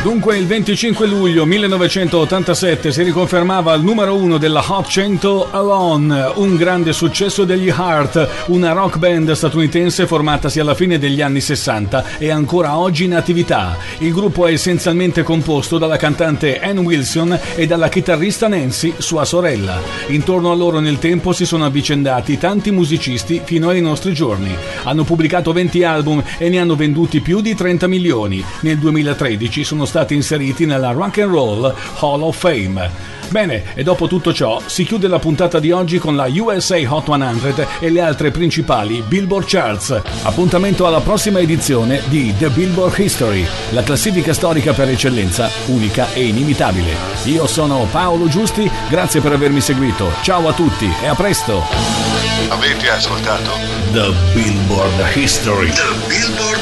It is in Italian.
Dunque il 25 luglio 1987 si riconfermava al numero 1 della Hot 100 Alone, un grande successo degli Heart, una rock band statunitense formatasi alla fine degli anni 60 e ancora oggi in attività. Il gruppo è essenzialmente composto dalla cantante Ann Wilson e dalla chitarrista Nancy, sua sorella. Intorno a loro nel tempo si sono avvicendati tanti musicisti fino ai nostri giorni. Hanno pubblicato 20 album e ne hanno venduti più di 30 milioni. Nel 2013 sono stati inseriti nella Rock and Roll Hall of Fame. Bene, e dopo tutto ciò si chiude la puntata di oggi con la USA Hot 100 e le altre principali Billboard Charts. Appuntamento alla prossima edizione di The Billboard History, la classifica storica per eccellenza, unica e inimitabile. Io sono Paolo Giusti, grazie per avermi seguito. Ciao a tutti e a presto. Avete ascoltato The Billboard History. The Billboard